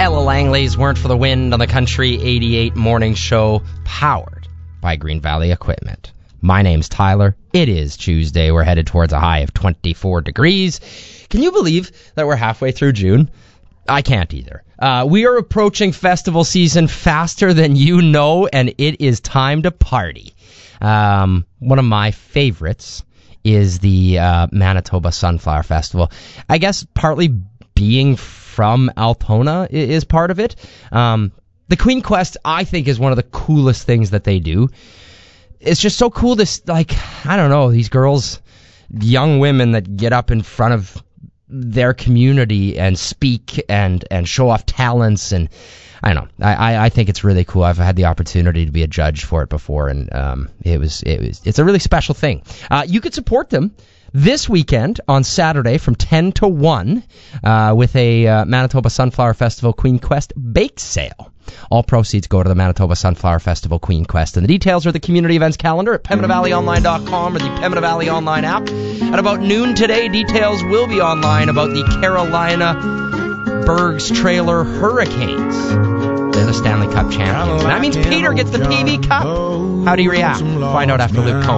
Tyler Langley's Weren't for the Wind on the Country 88 Morning Show, powered by Green Valley Equipment. My name's Tyler. It is Tuesday. We're headed towards a high of 24 degrees. Can you believe that we're halfway through June? I can't either. We are approaching festival season faster than you know, and it is time to party. One of my favorites is the Manitoba Sunflower Festival. I guess partly being from Altona is part of it. The Queen Quest, I think, is one of the coolest things that they do. It's just so cool to, like, I don't know, these girls, young women that get up in front of their community and speak and show off talents, and I don't know. I think it's really cool. I've had the opportunity to be a judge for it before, and it's a really special thing. You could support them this weekend on Saturday from 10 to 1 with a Manitoba Sunflower Festival Queen Quest bake sale. All proceeds go to the Manitoba Sunflower Festival Queen Quest. And the details are the community events calendar at PembinaValleyOnline.com or the Pembina Valley Online app. At about noon today, details will be online about the Carolina Bergs Trailer Hurricanes. They're the Stanley Cup champions. And that means Peter gets the PV Cup. How do you react? Find out after Luke Combs.